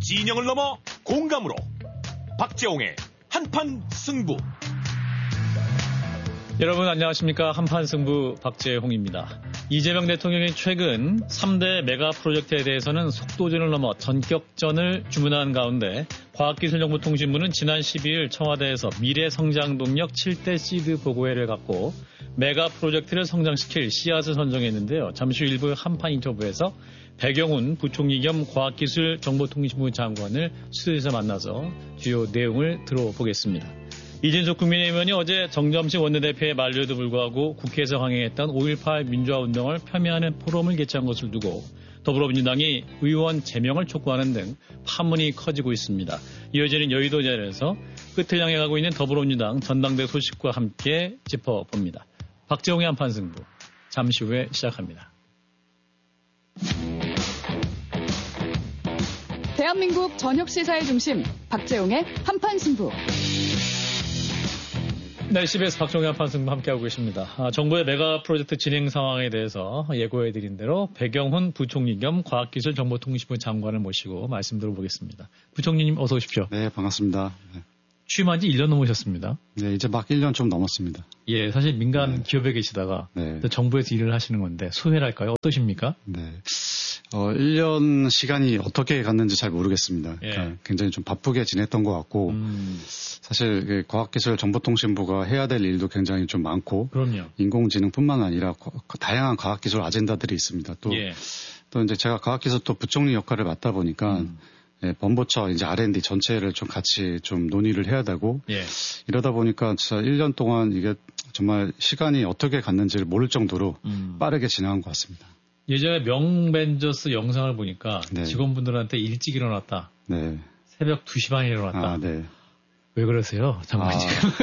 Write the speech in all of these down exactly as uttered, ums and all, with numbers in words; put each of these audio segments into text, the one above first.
진영을 넘어 공감으로 박재홍의 한판 승부. 여러분 안녕하십니까. 한판 승부 박재홍입니다. 이재명 대통령이 최근 삼 대 메가 프로젝트에 대해서는 속도전을 넘어 전격전을 주문한 가운데 과학기술정보통신부는 지난 십이일 청와대에서 미래성장동력 칠 대 시드 보고회를 갖고 메가 프로젝트를 성장시킬 씨앗을 선정했는데요. 잠시 후 일부 한판 인터뷰에서 백영훈 부총리 겸 과학기술정보통신부 장관을 스튜디오에서 만나서 주요 내용을 들어보겠습니다. 이진숙 국민의힘 의원이 어제 정점식 원내대표의 만류에도 불구하고 국회에서 강행했던 오일팔 민주화운동을 폄훼하는 포럼을 개최한 것을 두고 더불어민주당이 의원 제명을 촉구하는 등 파문이 커지고 있습니다. 이어지는 여의도 자리에서 끝을 향해 가고 있는 더불어민주당 전당대 소식과 함께 짚어봅니다. 박재홍의 한판 승부 잠시 후에 시작합니다. 대한민국 저녁 시사의 중심 박재홍의 한판 승부. 네, 씨비에스 박종현 판승부 함께하고 계십니다. 아, 정부의 메가 프로젝트 진행 상황에 대해서 예고해드린 대로 백영훈 부총리 겸 과학기술정보통신부 장관을 모시고 말씀 들어보겠습니다. 부총리님 어서 오십시오. 네, 반갑습니다. 네. 취임한 지 일 년 넘으셨습니다. 네, 이제 막 일 년 좀 넘었습니다. 예, 사실 민간 네. 기업에 계시다가 네. 정부에서 일을 하시는 건데 소회랄까요? 어떠십니까? 네. 어, 일 년 시간이 어떻게 갔는지 잘 모르겠습니다. 예. 그러니까 굉장히 좀 바쁘게 지냈던 것 같고, 음. 사실 과학기술정보통신부가 해야 될 일도 굉장히 좀 많고, 그럼요. 인공지능뿐만 아니라 다양한 과학기술 아젠다들이 있습니다. 또, 예. 또 이제 제가 과학기술 또 부총리 역할을 맡다 보니까, 음. 예, 범보처 이제 알 앤 디 전체를 좀 같이 좀 논의를 해야 되고, 예. 이러다 보니까 진짜 일 년 동안 이게 정말 시간이 어떻게 갔는지를 모를 정도로 음. 빠르게 지나간 것 같습니다. 예전에 명벤저스 영상을 보니까 네. 직원분들한테 일찍 일어났다. 네. 새벽 두 시 반에 일어났다. 아, 네. 왜 그러세요, 장관님?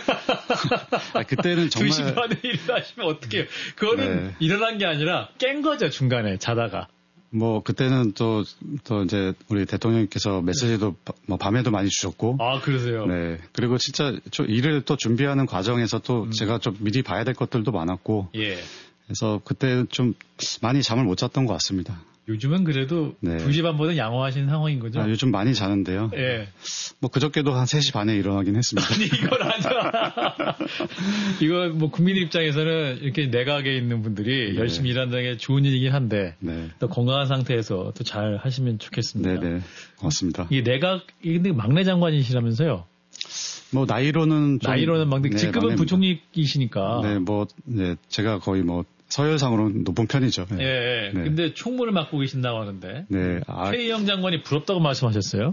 아, 그때는 정말. 두 시 반에 일어나시면 어떡해요? 그거는 네. 일어난 게 아니라 깬 거죠, 중간에 자다가. 뭐, 그때는 또, 또 이제 우리 대통령님께서 메시지도 바, 뭐 밤에도 많이 주셨고. 아, 그러세요? 네. 그리고 진짜 저 일을 또 준비하는 과정에서 또 음. 제가 좀 미리 봐야 될 것들도 많았고. 예. 그래서 그때 좀 많이 잠을 못 잤던 것 같습니다. 요즘은 그래도 네. 두 시 반보다 양호하신 상황인 거죠? 아, 요즘 많이 자는데요. 예. 뭐 그저께도 한 세 시 반에 일어나긴 했습니다. 아니, 이건 아니야. 이거 뭐 국민의 입장에서는 이렇게 내각에 있는 분들이 네. 열심히 일한다는 게 좋은 일이긴 한데 네. 또 건강한 상태에서 또 잘 하시면 좋겠습니다. 네네. 고맙습니다. 이 내각, 근데 막내 장관이시라면서요? 뭐 나이로는 좀, 나이로는 막내, 네, 직급은 막내입니다. 부총리이시니까. 네, 뭐, 네, 제가 거의 뭐 서열상으로는 높은 편이죠. 네. 예, 예. 네. 근데 총무를 맡고 계신다고 하는데. 네. 아, 최희영 장관이 부럽다고 말씀하셨어요?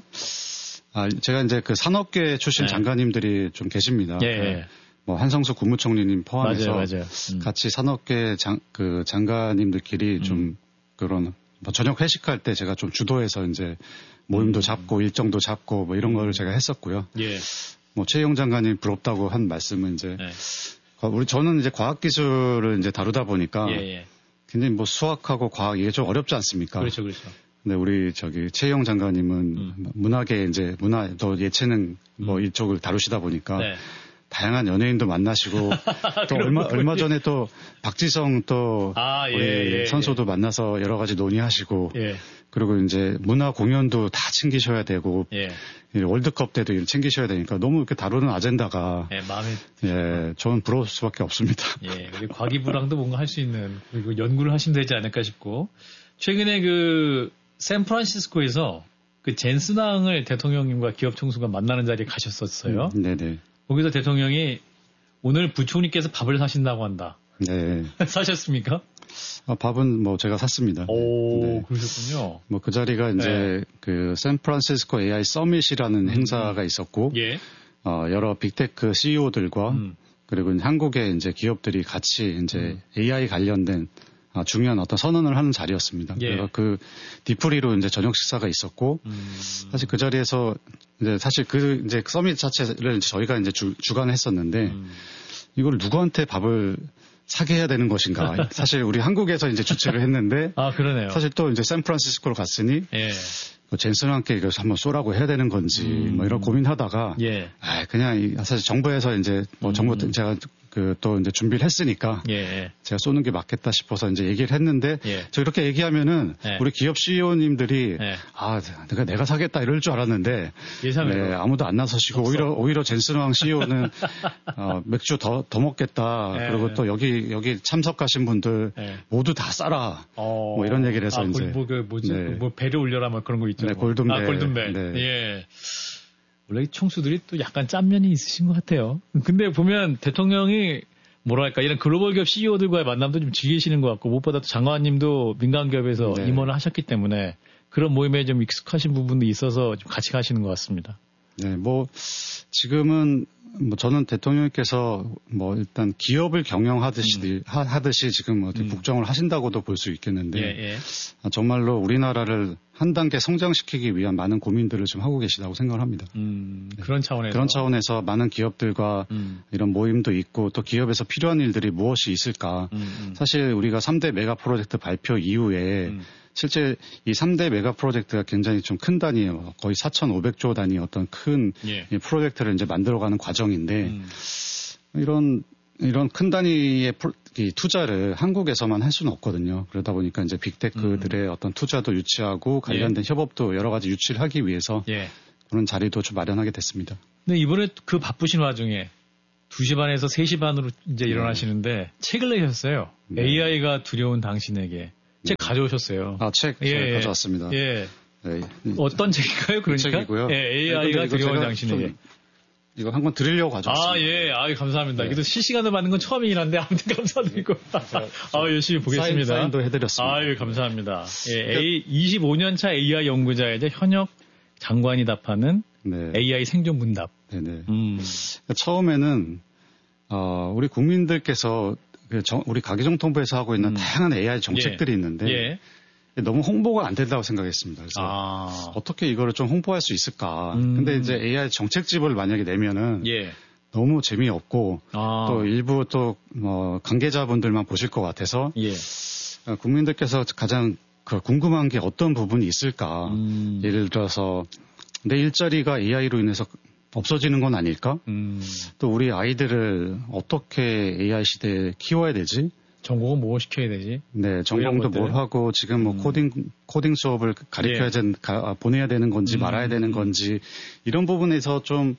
아, 제가 이제 그 산업계 출신 네. 장관님들이 좀 계십니다. 예, 예. 뭐 한성수 국무총리님 포함해서 맞아요, 맞아요. 음. 같이 산업계 장, 그 장관님들끼리 음. 좀 그런 뭐 저녁 회식할 때 제가 좀 주도해서 이제 모임도 음. 잡고 일정도 잡고 뭐 이런 음. 거를 제가 했었고요. 예. 뭐 최희영 장관님 부럽다고 한 말씀은 이제 네. 우리 저는 이제 과학기술을 이제 다루다 보니까 예, 예. 굉장히 뭐 수학하고 과학 이게 좀 어렵지 않습니까? 그렇죠, 그렇죠. 근데 우리 저기 최희영 장관님은 음. 문학계 이제 문화 또 예체능 뭐 음. 이쪽을 다루시다 보니까 네. 다양한 연예인도 만나시고 또 얼마 얼마 전에 또 박지성 또 아, 예, 우리 예, 선수도 만나서 여러 가지 논의하시고 예. 그리고 이제 문화 공연도 다 챙기셔야 되고 예. 월드컵 때도 챙기셔야 되니까 너무 이렇게 다루는 아젠다가 예, 마음에 예, 저는 부러울 수밖에 없습니다. 예, 그리고 과기부랑도 뭔가 할 수 있는 그리고 연구를 하시면 되지 않을까 싶고 최근에 그 샌프란시스코에서 그 젠스낭을 대통령님과 기업 총수가 만나는 자리에 가셨었어요. 음, 네네. 거기서 대통령이 오늘 부총리께서 밥을 사신다고 한다. 네. 사셨습니까? 아, 밥은 뭐 제가 샀습니다. 오, 네. 그러셨군요. 뭐 그 자리가 이제 네. 그 샌프란시스코 에이아이 서밋이라는 음. 행사가 있었고 예. 어, 여러 빅테크 씨이오들과 음. 그리고 한국의 이제 기업들이 같이 이제 음. 에이아이 관련된 아, 중요한 어떤 선언을 하는 자리였습니다. 예. 그래서 그 디프리로 이제 저녁 식사가 있었고 음. 사실 그 자리에서 이제 사실 그 이제 서밋 자체를 저희가 이제 주, 주관했었는데 음. 이걸 누구한테 밥을 사게 해야 되는 것인가. 사실 우리 한국에서 이제 주최를 했는데. 아, 그러네요. 사실 또 이제 샌프란시스코로 갔으니. 예. 뭐 젠슨함께 이걸 한번 쏘라고 해야 되는 건지. 음. 뭐 이런 고민하다가. 예. 아, 그냥 이, 사실 정부에서 이제 뭐 정부, 음. 제가 그 또 이제 준비를 했으니까 예. 제가 쏘는 게 맞겠다 싶어서 이제 얘기를 했는데 예. 저 이렇게 얘기하면은 예. 우리 기업 씨이오님들이 예. 아 내가 내가 사겠다 이럴 줄 알았는데 예상외로 네, 아무도 안 나서시고 없어. 오히려 오히려 젠슨왕 씨이오는 어, 맥주 더 더 먹겠다. 예. 그리고 또 여기 여기 참석하신 분들 예. 모두 다 싸라. 어. 뭐 이런 얘기를 해서 아, 이제 뭐, 그 뭐지? 네. 뭐 배를 올려라 뭐 그런 거 있죠. 네, 뭐. 골든벨. 아, 골든벨. 네. 예. 원래 이 총수들이 또 약간 짠면이 있으신 것 같아요. 근데 보면 대통령이 뭐랄까 이런 글로벌 기업 씨이오들과의 만남도 좀 즐기시는 것 같고 무엇보다 또 장관님도 민간 기업에서 네. 임원을 하셨기 때문에 그런 모임에 좀 익숙하신 부분도 있어서 좀 같이 가시는 것 같습니다. 네, 뭐 지금은 뭐 저는 대통령께서 뭐 일단 기업을 경영하듯이 음. 하, 하듯이 지금 어떻게 음. 국정을 하신다고도 볼 수 있겠는데 예, 예. 아, 정말로 우리나라를 한 단계 성장시키기 위한 많은 고민들을 좀 하고 계시다고 생각을 합니다. 음, 그런 차원에서. 그런 차원에서 많은 기업들과 음, 이런 모임도 있고 또 기업에서 필요한 일들이 무엇이 있을까. 음, 음. 사실 우리가 삼 대 메가 프로젝트 발표 이후에 음. 실제 이 삼 대 메가 프로젝트가 굉장히 좀 큰 단위예요. 거의 사천오백조 단위 어떤 큰 예. 이 프로젝트를 이제 만들어가는 과정인데 음. 이런 이런 큰 단위의 프로, 이 투자를 한국에서만 할 수는 없거든요. 그러다 보니까 이제 빅테크들의 음. 어떤 투자도 유치하고 관련된 협업도 여러 가지 유치를 하기 위해서 예. 그런 자리도 좀 마련하게 됐습니다. 근데 이번에 그 바쁘신 와중에 두 시 반에서 세 시 반으로 이제 네. 일어나시는데 책을 내셨어요. 네. 에이아이가 두려운 당신에게. 책 가져오셨어요. 아, 책, 예, 책 예. 가져왔습니다. 예. 네. 어떤 책인가요? 그러니까? 책이고요. 예, 에이아이가 네, 근데 이거 두려운 제가 당신에게. 좀 이거 한번 드리려고 가져왔습니다. 아, 예. 아, 감사합니다. 네. 이것도 실시간으로 받는 건 처음이긴 한데 아무튼 감사드리고. 아, 열심히 보겠습니다. 사인, 사인도 해드렸습니다. 아유, 감사합니다. 예, A, 이십오 년 차 에이아이 연구자의 이제 현역 장관이 답하는 네. 에이아이 생존 문답. 네네. 음. 처음에는 어, 우리 국민들께서 그 정, 우리 가기정통부에서 하고 있는 음. 다양한 에이아이 정책들이 예. 있는데 예. 너무 홍보가 안 된다고 생각했습니다. 그래서 아. 어떻게 이거를 좀 홍보할 수 있을까? 음. 근데 이제 에이아이 정책집을 만약에 내면은 예. 너무 재미없고 아. 또 일부 또 뭐 관계자분들만 보실 것 같아서 예. 어, 국민들께서 가장 그 궁금한 게 어떤 부분이 있을까? 음. 예를 들어서 내 일자리가 에이아이로 인해서 없어지는 건 아닐까? 음. 또 우리 아이들을 어떻게 에이아이 시대에 키워야 되지? 전공은 뭐 시켜야 되지? 네, 전공도 것들. 뭘 하고 지금 뭐 음. 코딩 코딩 수업을 가르쳐야 예. 된, 가, 보내야 되는 건지 음. 말아야 되는 건지 이런 부분에서 좀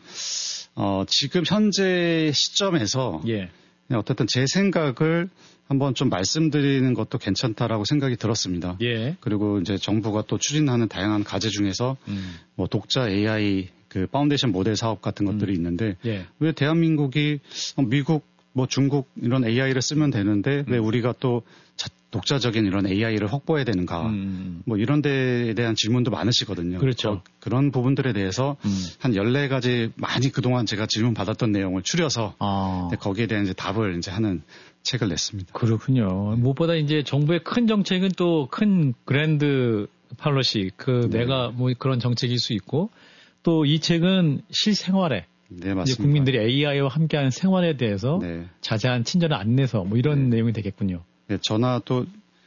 어, 지금 현재 시점에서 예. 그냥 어쨌든 제 생각을 한번 좀 말씀드리는 것도 괜찮다라고 생각이 들었습니다. 예. 그리고 이제 정부가 또 추진하는 다양한 과제 중에서 음. 뭐 독자 에이아이 그 파운데이션 모델 사업 같은 것들이 음. 있는데 예. 왜 대한민국이 어, 미국 뭐 중국 이런 에이아이를 쓰면 되는데 왜 음. 우리가 또 자, 독자적인 이런 에이아이를 확보해야 되는가? 음. 뭐 이런 데에 대한 질문도 많으시거든요. 그렇죠. 그, 그런 부분들에 대해서 음. 한 열네 가지 많이 그동안 제가 질문 받았던 내용을 추려서 아. 네, 거기에 대한 이제 답을 이제 하는 책을 냈습니다. 그렇군요. 무엇보다 이제 정부의 큰 정책은 또 큰 그랜드 팔러시, 그 네. 내가 뭐 그런 정책일 수 있고 또 이 책은 실생활에 네, 이제 맞습니다. 국민들이 에이아이와 함께하는 생활에 대해서 네. 자세한 친절한 안내서 뭐 이런 네. 내용이 되겠군요. 네, 저나 또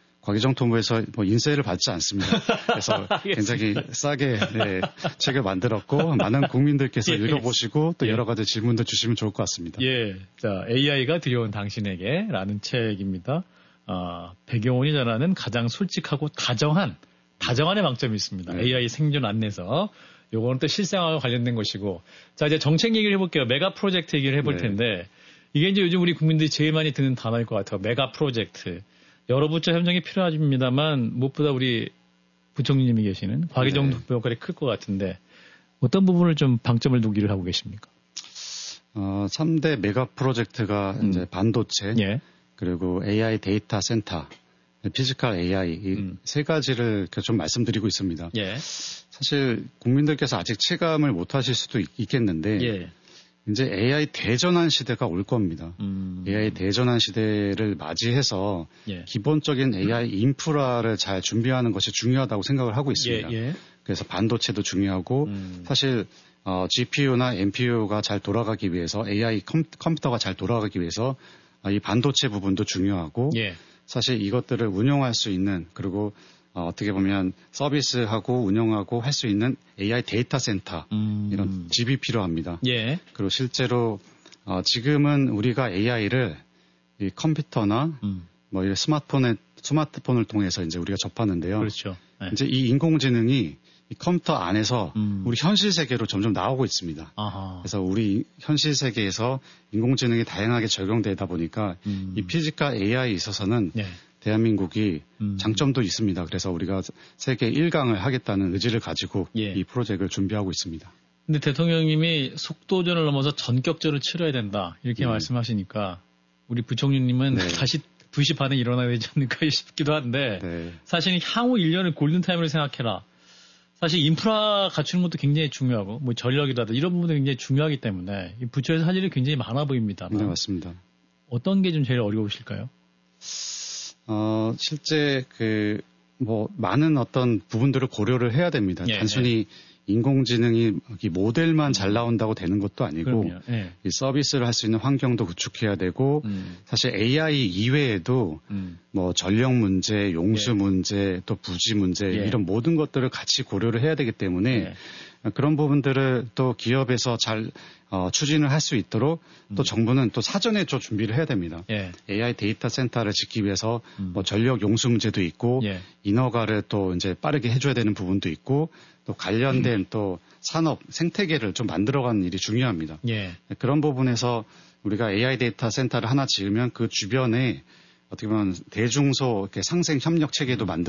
과기정통부에서 뭐 인세를 받지 않습니다. 그래서 굉장히 싸게 네, 책을 만들었고 많은 국민들께서 예. 읽어보시고 또 예. 여러 가지 질문도 주시면 좋을 것 같습니다. 예. 자, 에이아이가 두려운 당신에게 라는 책입니다. 아, 백용원이 전하는 가장 솔직하고 다정한, 다정한의 망점이 있습니다. 네. 에이아이 생존 안내서. 요거는 또 실생활과 관련된 것이고. 자, 이제 정책 얘기를 해볼게요. 메가 프로젝트 얘기를 해볼 네. 텐데. 이게 이제 요즘 우리 국민들이 제일 많이 듣는 단어일 것 같아요. 메가 프로젝트. 여러 부처 협력이 필요합니다만, 무엇보다 우리 부총리님이 계시는 과기정통부 역할이 클 것 같은데, 어떤 부분을 좀 방점을 두기를 하고 계십니까? 어, 삼 대 메가 프로젝트가 음. 이제 반도체, 예. 그리고 에이아이 데이터 센터, 피지컬 에이아이 이 음. 세 가지를 좀 말씀드리고 있습니다. 예. 사실 국민들께서 아직 체감을 못 하실 수도 있, 있겠는데 예. 이제 에이아이 대전환 시대가 올 겁니다. 음. 에이아이 대전환 시대를 맞이해서 예. 기본적인 에이아이 인프라를 잘 준비하는 것이 중요하다고 생각을 하고 있습니다. 예, 예. 그래서 반도체도 중요하고 음. 사실 어, 지피유나 엠피유가 잘 돌아가기 위해서 에이아이 컴, 컴퓨터가 잘 돌아가기 위해서 어, 이 반도체 부분도 중요하고 예. 사실 이것들을 운용할 수 있는 그리고 어, 어떻게 보면 서비스하고 운영하고 할 수 있는 에이아이 데이터 센터 음. 이런 집이 필요합니다. 예. 그리고 실제로 어, 지금은 우리가 에이아이를 이 컴퓨터나 음. 뭐 이 스마트폰에 스마트폰을 통해서 이제 우리가 접하는데요. 그렇죠. 네. 이제 이 인공지능이 이 컴퓨터 안에서 음. 우리 현실 세계로 점점 나오고 있습니다. 아하. 그래서 우리 현실 세계에서 인공지능이 다양하게 적용되다 보니까 음. 이 피지컬 에이아이에 있어서는 네. 대한민국이 음. 장점도 있습니다. 그래서 우리가 세계 일 강을 하겠다는 의지를 가지고 예. 이 프로젝트를 준비하고 있습니다. 근데 대통령님이 속도전을 넘어서 전격전을 치러야 된다 이렇게 네. 말씀하시니까 우리 부총리님은 네. 다시 두 시 반에 일어나야 되지 않을까 싶기도 한데 네. 사실 향후 일 년을 골든타임을 생각해라. 사실 인프라 갖추는 것도 굉장히 중요하고 뭐 전력이라든 이런 부분도 굉장히 중요하기 때문에 이 부처에서 할 일이 굉장히 많아 보입니다. 네, 맞습니다. 어떤 게 좀 제일 어려우실까요? 어, 실제 그 뭐 많은 어떤 부분들을 고려를 해야 됩니다. 예, 단순히 인공지능이 이 모델만 잘 나온다고 되는 것도 아니고 그럼요. 예. 이 서비스를 할 수 있는 환경도 구축해야 되고 음, 사실 에이아이 이외에도 음, 뭐 전력 문제, 용수 예. 문제, 또 부지 문제 예. 이런 모든 것들을 같이 고려를 해야 되기 때문에 예. 그런 부분들을 또 기업에서 잘 어, 추진을 할 수 있도록 또 음. 정부는 또 사전에 좀 준비를 해야 됩니다. 예. 에이아이 데이터 센터를 짓기 위해서 음. 뭐 전력 용수 문제도 있고 예. 인허가를 또 이제 빠르게 해줘야 되는 부분도 있고 또 관련된 음. 또 산업 생태계를 좀 만들어가는 일이 중요합니다. 예. 그런 부분에서 우리가 에이아이 데이터 센터를 하나 지으면 그 주변에 어떻게 보면 대중소 이렇게 상생 협력 체계도 만들